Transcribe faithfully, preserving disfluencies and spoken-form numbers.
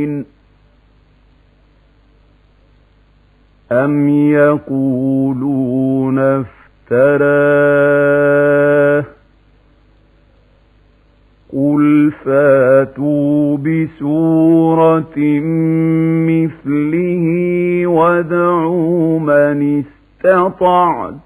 أَمْ يَقُولُونَ افْتَرَاهُ ۖ قُلْ فَأْتُوا بِسُورَةٍ مِّثْلِهِ وَادْعُوا مَنِ اسْتَطَعْتُم